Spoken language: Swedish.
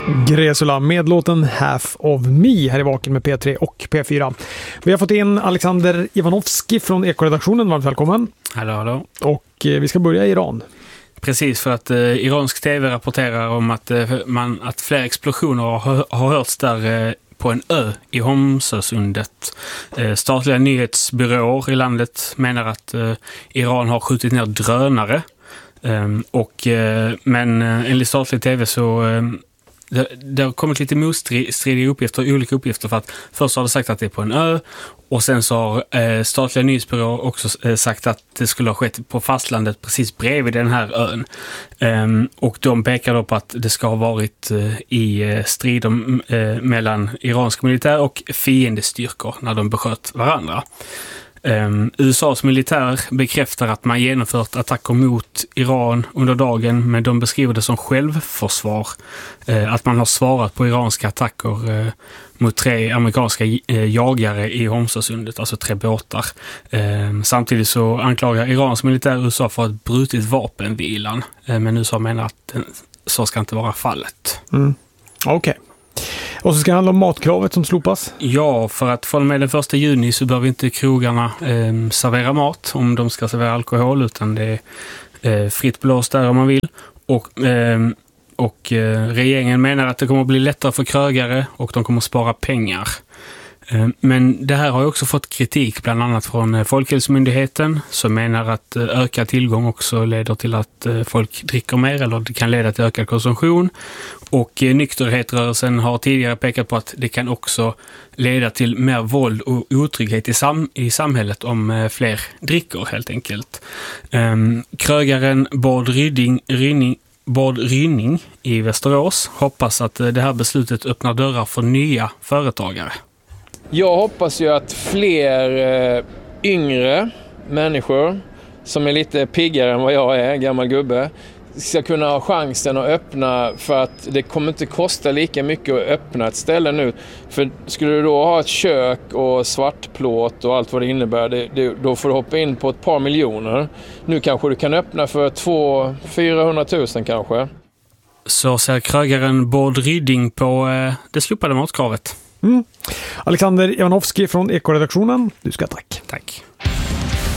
Gresula med låten Half of Me här i Vaken med P3 och P4. Vi har fått in Alexander Ivanovski från Ekoredaktionen. Varmt välkommen. Hallå. Och vi ska börja i Iran. Precis, för att iransk tv rapporterar om att fler explosioner har hörts där på en ö i Hormuzsundet. Statliga nyhetsbyråer i landet menar att Iran har skjutit ner drönare. Men enligt statlig tv så det har kommit lite motstridiga uppgifter, olika uppgifter, för att först har det sagt att det är på en ö och sen så har statliga nyhetsbyråer också sagt att det skulle ha skett på fastlandet precis bredvid den här ön. Och de pekar då på att det ska ha varit i strider mellan iransk militär och fiendestyrkor när de besköt varandra. USAs militär bekräftar att man genomfört attacker mot Iran under dagen, men de beskriver det som självförsvar. Att man har svarat på iranska attacker mot 3 amerikanska jagare i Hormuzsundet, alltså 3 båtar. Samtidigt så anklagar Irans militär USA för att brutit vapenvilan, men USA menar att så ska inte vara fallet. Okej. Och så ska det handla om matkravet som slopas? Ja, för att från och med den 1 juni så behöver inte krogarna servera mat om de ska servera alkohol, utan det är fritt blås där om man vill. Och regeringen menar att det kommer att bli lättare för krögare och de kommer att spara pengar. Men det här har ju också fått kritik bland annat från Folkhälsomyndigheten, som menar att ökad tillgång också leder till att folk dricker mer, eller det kan leda till ökad konsumtion. Och nykterhetsrörelsen har tidigare pekat på att det kan också leda till mer våld och otrygghet i samhället om fler dricker helt enkelt. Krögaren Bård Rynning i Västerås hoppas att det här beslutet öppnar dörrar för nya företagare. Jag hoppas ju att fler yngre människor som är lite piggare än vad jag är, gammal gubbe, ska kunna ha chansen att öppna, för att det kommer inte kosta lika mycket att öppna ett ställe nu. För skulle du då ha ett kök och svartplåt och allt vad det innebär, då får du hoppa in på ett par miljoner. Nu kanske du kan öppna för 200-400 000 kanske. Så ser krögaren Bård Ryding på det slopade matkravet. Alexander Ivanovski från Ekoredaktionen, du ska tack. Tack.